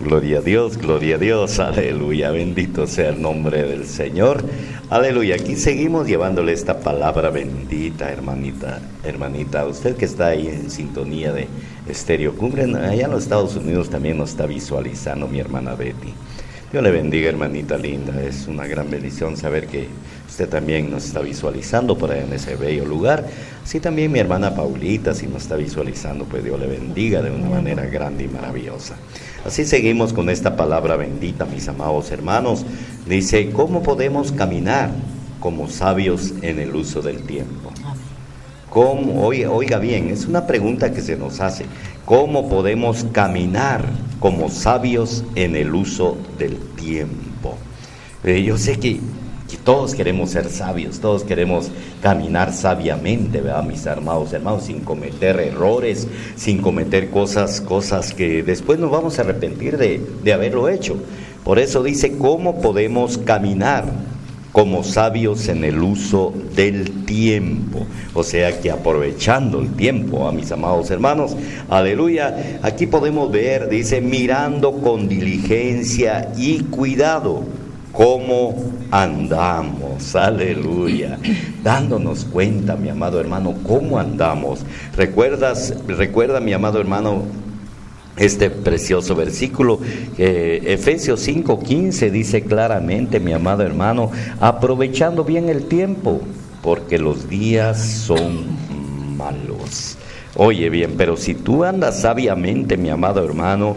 gloria a Dios, aleluya, bendito sea el nombre del Señor, aleluya. Aquí seguimos llevándole esta palabra bendita, hermanita, usted que está ahí en sintonía de Estéreo Cumbre, allá en los Estados Unidos también nos está visualizando mi hermana Betty. Dios le bendiga, hermanita linda, es una gran bendición saber que usted también nos está visualizando por allá en ese bello lugar. Así también mi hermana Paulita, si nos está visualizando, pues Dios le bendiga de una manera grande y maravillosa. Así seguimos con esta palabra bendita, mis amados hermanos. Dice, ¿cómo podemos caminar como sabios en el uso del tiempo? ¿Cómo? Oiga bien, es una pregunta que se nos hace. ¿Cómo podemos caminar como sabios en el uso del tiempo? Yo sé que todos queremos ser sabios, todos queremos caminar sabiamente, ¿verdad, mis amados hermanos? Sin cometer errores, sin cometer cosas que después nos vamos a arrepentir de haberlo hecho. Por eso dice, ¿cómo podemos caminar como sabios en el uso del tiempo? O sea que aprovechando el tiempo, a mis amados hermanos, aleluya. Aquí podemos ver, dice, mirando con diligencia y cuidado cómo andamos, aleluya, dándonos cuenta, mi amado hermano, cómo andamos. Recuerda, mi amado hermano, este precioso versículo, Efesios 5:15 dice claramente, mi amado hermano, aprovechando bien el tiempo, porque los días son malos. Oye bien, pero si tú andas sabiamente, mi amado hermano,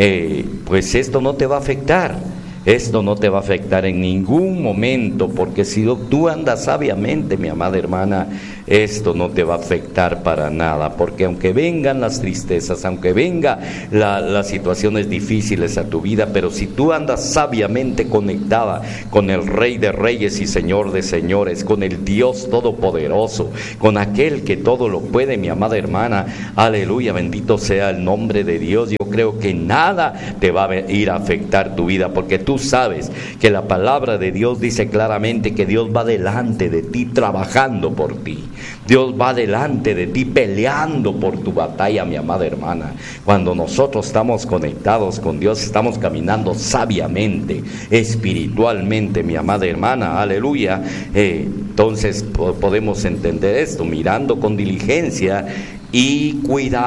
pues esto no te va a afectar. Esto no te va a afectar en ningún momento, porque si tú andas sabiamente, mi amada hermana, esto no te va a afectar para nada, porque aunque vengan las tristezas, aunque vengan las situaciones difíciles a tu vida, pero si tú andas sabiamente conectada con el Rey de Reyes y Señor de Señores, con el Dios Todopoderoso, con aquel que todo lo puede, mi amada hermana, aleluya, bendito sea el nombre de Dios. Yo creo que nada te va a ir a afectar tu vida, porque tú sabes que la palabra de Dios dice claramente que Dios va delante de ti trabajando por ti. Dios va delante de ti peleando por tu batalla, mi amada hermana. Cuando nosotros estamos conectados con Dios, estamos caminando sabiamente, espiritualmente, mi amada hermana, aleluya. Entonces podemos entender esto, mirando con diligencia y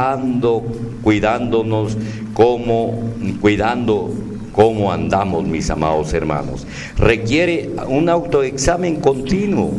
cuidándonos cuidando cómo andamos, mis amados hermanos. Requiere un autoexamen continuo,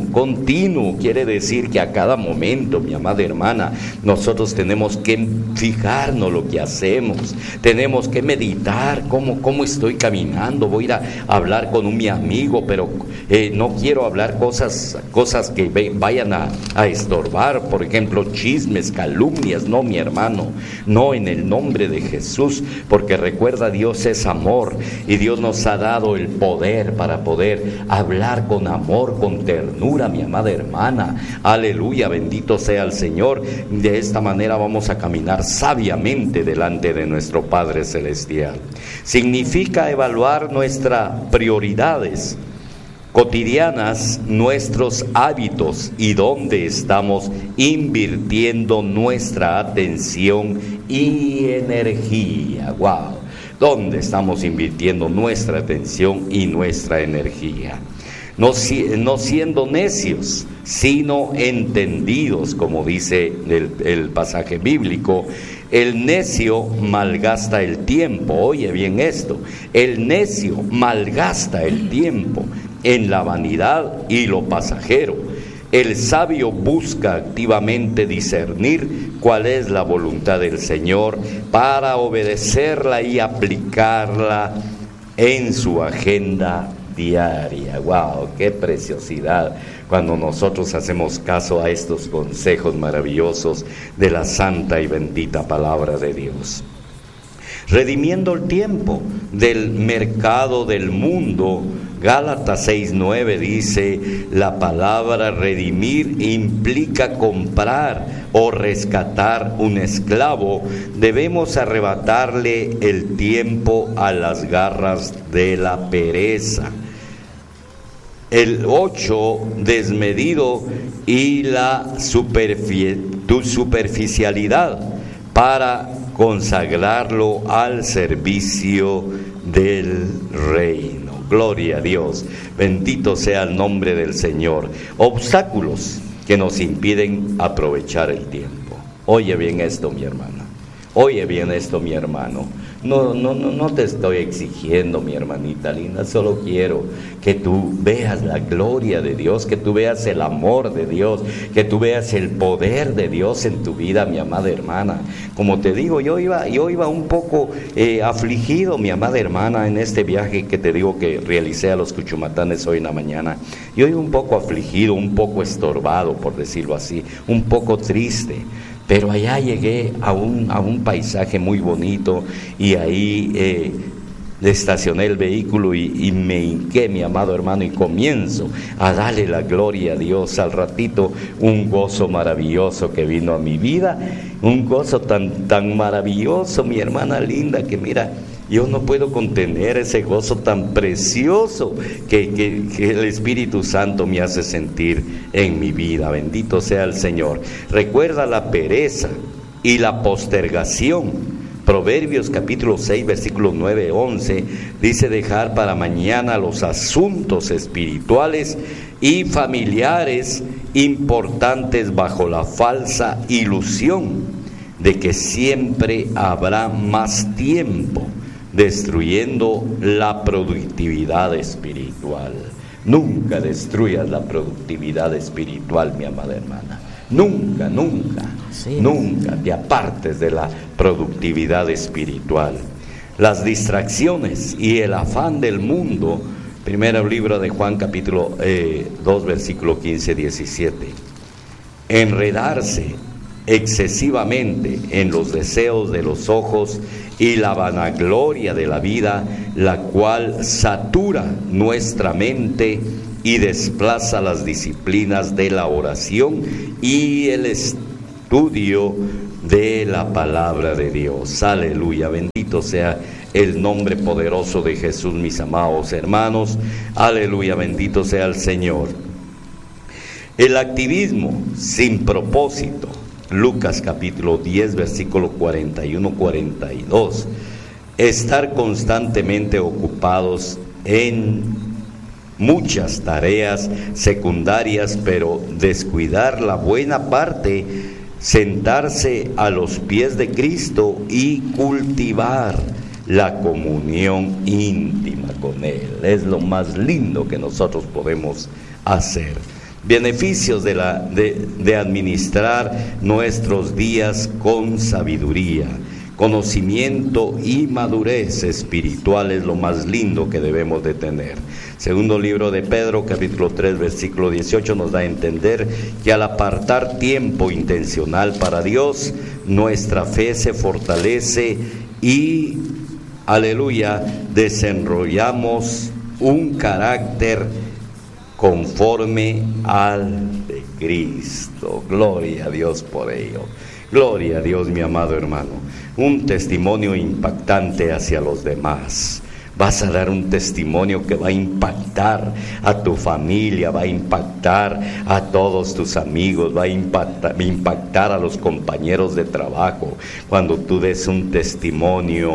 quiere decir que a cada momento, mi amada hermana, nosotros tenemos que fijarnos lo que hacemos, tenemos que meditar cómo estoy caminando. Voy a ir a hablar con mi amigo, pero no quiero hablar cosas que vayan a estorbar, por ejemplo, chismes, calumnias, no, mi hermano, no, en el nombre de Jesús, porque recuerda, Dios es amor. Y Dios nos ha dado el poder para poder hablar con amor, con ternura, mi amada hermana, aleluya, bendito sea el Señor. De esta manera vamos a caminar sabiamente delante de nuestro Padre Celestial. Significa evaluar nuestras prioridades cotidianas, nuestros hábitos y dónde estamos invirtiendo nuestra atención y energía. ¡Wow! ¿Dónde estamos invirtiendo nuestra atención y nuestra energía? No siendo necios, sino entendidos, como dice el pasaje bíblico. El necio malgasta el tiempo. Oye bien esto, el necio malgasta el tiempo en la vanidad y lo pasajero. El sabio busca activamente discernir cuál es la voluntad del Señor para obedecerla y aplicarla en su agenda diaria. ¡Wow! ¡Qué preciosidad! Cuando nosotros hacemos caso a estos consejos maravillosos de la santa y bendita palabra de Dios. Redimiendo el tiempo del mercado del mundo. Gálatas 6:9 dice, la palabra redimir implica comprar o rescatar un esclavo. Debemos arrebatarle el tiempo a las garras de la pereza. El 8, desmedido y la superficialidad para consagrarlo al servicio del reino. Gloria a Dios, bendito sea el nombre del Señor. Obstáculos que nos impiden aprovechar el tiempo. Oye bien esto, mi hermana. Oye bien esto, mi hermano. No te estoy exigiendo, mi hermanita linda, solo quiero que tú veas la gloria de Dios, que tú veas el amor de Dios, que tú veas el poder de Dios en tu vida, mi amada hermana. Como te digo, yo iba un poco afligido, mi amada hermana, en este viaje que te digo que realicé a los Cuchumatanes hoy en la mañana. Yo iba un poco afligido, un poco estorbado, por decirlo así, un poco triste. Pero allá llegué a un paisaje muy bonito y ahí estacioné el vehículo y me hinqué, mi amado hermano, y comienzo a darle la gloria a Dios. Al ratito, un gozo maravilloso que vino a mi vida, un gozo tan maravilloso, mi hermana linda, que mira, yo no puedo contener ese gozo tan precioso que el Espíritu Santo me hace sentir en mi vida. Bendito sea el Señor. Recuerda la pereza y la postergación. Proverbios capítulo 6, versículos 9-11, dice: dejar para mañana los asuntos espirituales y familiares importantes bajo la falsa ilusión de que siempre habrá más tiempo, destruyendo la productividad espiritual. Nunca destruyas la productividad espiritual, mi amada hermana. Nunca te apartes de la productividad espiritual. Las distracciones y el afán del mundo. Primero libro de Juan capítulo 2 versículo 15-17. Enredarse excesivamente en los deseos de los ojos y la vanagloria de la vida, la cual satura nuestra mente y desplaza las disciplinas de la oración y el estudio de la palabra de Dios. Aleluya, bendito sea el nombre poderoso de Jesús, mis amados hermanos. Aleluya, bendito sea el Señor. El activismo sin propósito. Lucas capítulo 10 versículo 41-42. Estar constantemente ocupados en muchas tareas secundarias, pero descuidar la buena parte, sentarse a los pies de Cristo y cultivar la comunión íntima con Él. Es lo más lindo que nosotros podemos hacer. Beneficios de administrar nuestros días con sabiduría. Conocimiento y madurez espiritual es lo más lindo que debemos de tener. Segundo libro de Pedro, capítulo 3, versículo 18, nos da a entender que al apartar tiempo intencional para Dios, nuestra fe se fortalece y, aleluya, desarrollamos un carácter conforme al de Cristo. Gloria a Dios por ello. Gloria a Dios, mi amado hermano. Un testimonio impactante hacia los demás. Vas a dar un testimonio que va a impactar a tu familia, va a impactar a todos tus amigos, va a impactar a los compañeros de trabajo. Cuando tú des un testimonio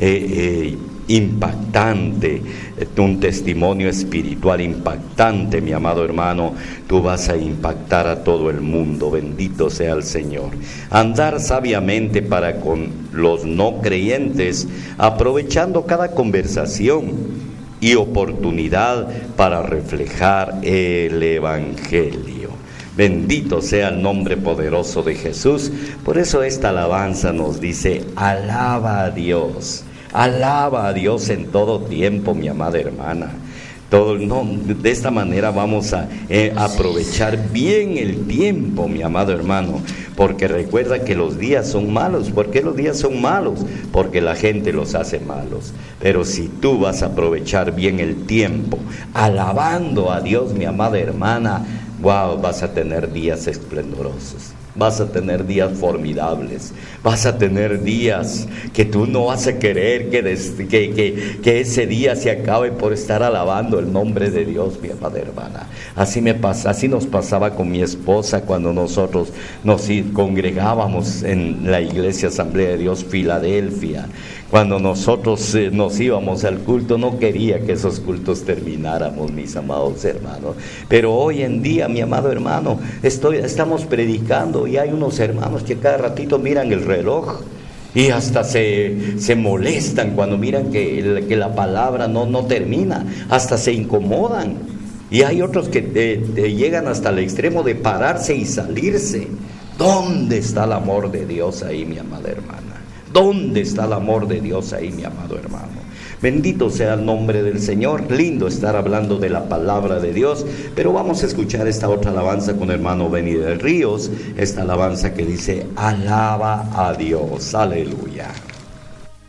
impactante, un testimonio espiritual impactante, mi amado hermano, tú vas a impactar a todo el mundo. Bendito sea el Señor. Andar sabiamente para con los no creyentes, aprovechando cada conversación y oportunidad para reflejar el Evangelio. Bendito sea el nombre poderoso de Jesús. Por eso esta alabanza nos dice: alaba a Dios. Alaba a Dios en todo tiempo, mi amada hermana. De esta manera vamos a aprovechar bien el tiempo, mi amado hermano, porque recuerda que los días son malos. ¿Por qué los días son malos? Porque la gente los hace malos. Pero si tú vas a aprovechar bien el tiempo, alabando a Dios, mi amada hermana, wow, vas a tener días esplendorosos. Vas a tener días formidables, vas a tener días que tú no vas a querer que ese día se acabe por estar alabando el nombre de Dios, mi amada hermana. Así nos pasaba con mi esposa cuando nosotros nos congregábamos en la iglesia Asamblea de Dios Filadelfia. Cuando nosotros nos íbamos al culto, no quería que esos cultos termináramos, mis amados hermanos. Pero hoy en día, mi amado hermano, estamos predicando y hay unos hermanos que cada ratito miran el reloj y hasta se molestan cuando miran que la palabra no termina, hasta se incomodan. Y hay otros que llegan hasta el extremo de pararse y salirse. ¿Dónde está el amor de Dios ahí, mi amada hermana? ¿Dónde está el amor de Dios ahí, mi amado hermano? Bendito sea el nombre del Señor. Lindo estar hablando de la palabra de Dios, pero vamos a escuchar esta otra alabanza con hermano Benny de Ríos, esta alabanza que dice: alaba a Dios, aleluya.